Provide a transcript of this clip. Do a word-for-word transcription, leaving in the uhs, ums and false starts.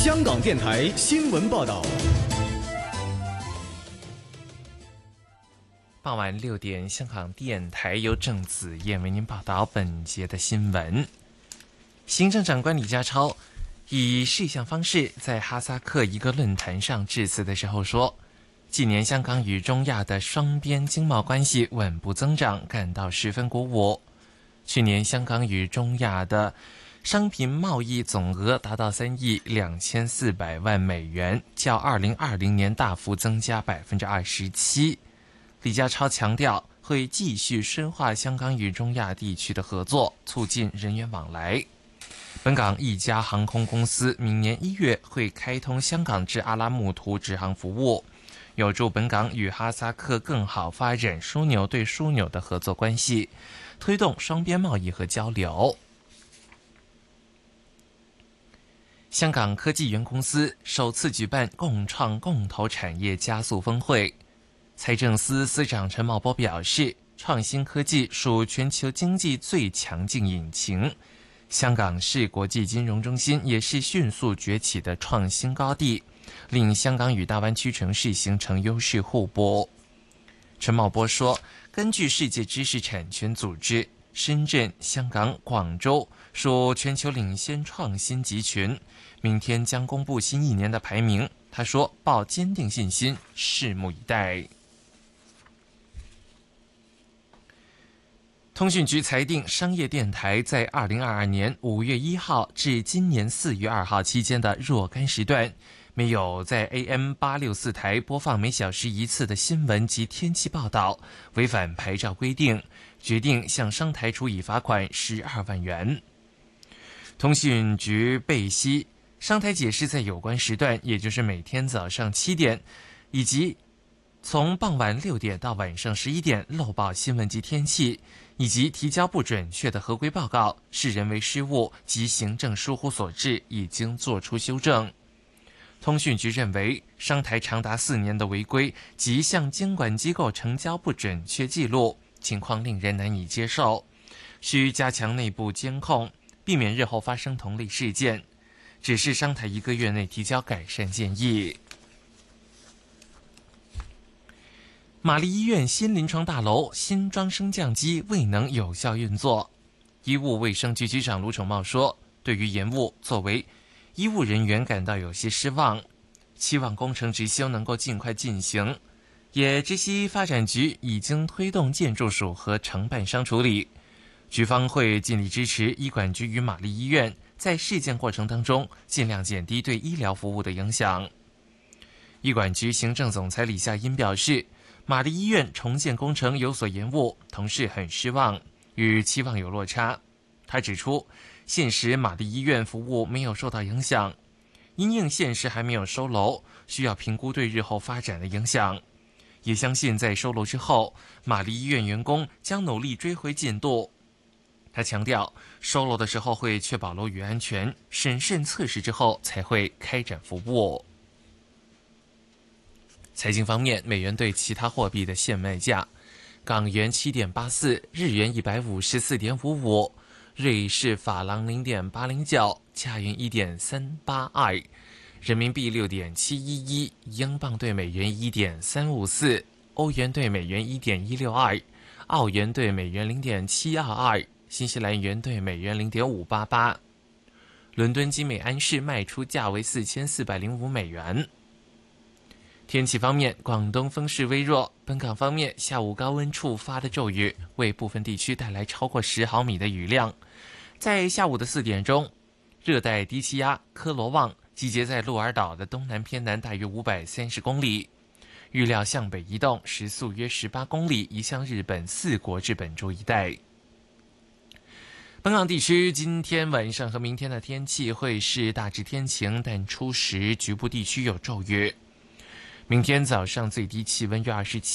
香港电台新闻报道。 傍晚六点，香港电台由郑子燕为您报道本节的新闻。行政长官李家超以视像方式在哈萨克一个论坛上致辞的时候说，近年香港与中亚的双边经贸关系稳步增长，感到十分鼓舞。去年香港与中亚的商品贸易总额达到三亿两千四百万美元，较二零二零年大幅增加百分之二十七。李家超强调，会继续深化香港与中亚地区的合作，促进人员往来。本港一家航空公司明年一月会开通香港至阿拉木图直航服务，有助本港与哈萨克更好发展枢纽对枢纽的合作关系，推动双边贸易和交流。香港科技园公司首次举办共创共投产业加速峰会。财政司司长陈茂波表示，创新科技属全球经济最强劲引擎，香港是国际金融中心，也是迅速崛起的创新高地，令香港与大湾区城市形成优势互补。陈茂波说，根据世界知识产权组织，深圳、香港、广州属全球领先创新集群，明天将公布新一年的排名。他说，抱坚定信心，拭目以待。通讯局裁定，商业电台在二零二二年五月一号至今年四月二号期间的若干时段，没有在 A M 八六四台播放每小时一次的新闻及天气报道，违反牌照规定，决定向商台处以罚款十二万元。通讯局备悉，商台解释在有关时段，也就是每天早上七点以及从傍晚六点到晚上十一点漏报新闻及天气，以及提交不准确的合规报告，是人为失误及行政疏忽所致，已经作出修正。通讯局认为，商台长达四年的违规及向监管机构呈交不准确记录，情况令人难以接受，需加强内部监控，避免日后发生同类事件，指示商台一个月内提交改善建议。玛丽医院新临床大楼新装升降机未能有效运作，医务卫生局局长卢宠茂说，对于延误，作为医务人员感到有些失望，期望工程执修能够尽快进行，也知悉发展局已经推动建筑署和承办商处理，局方会尽力支持医管局与玛丽医院在事件过程当中尽量减低对医疗服务的影响。医管局行政总裁李夏茵表示，玛丽医院重建工程有所延误，同事很失望，与期望有落差。他指出，现时玛丽医院服务没有受到影响，因应现时还没有收楼，需要评估对日后发展的影响。也相信在收楼之后，玛丽医院员工将努力追回进度。他强调，收楼的时候会确保楼宇安全，审慎测试之后才会开展服务。财经方面，美元对其他货币的现卖价：港元七点八四，日元一百五十四点五五，瑞士法郎零点八零九，加元一点三八二，人民币六点七一一，英镑对美元一点三五四，欧元对美元一点一六二，澳元对美元零点七二二，新西兰元对美元零点五八八。伦敦金美安士卖出价为四千四百零五美元。天气方面，广东风势微弱，本港方面下午高温触发的骤雨为部分地区带来超过十毫米的雨量。在下午的四点钟，热带低气压科罗旺集结在鹿儿岛的东南偏南大约五百三十公里，预料向北移动，时速约十八公里，移向日本四国至本州一带。本港地区今天晚上和明天的天气会是大致天晴，但初时局部地区有骤雨。明天早上最低气温约二十七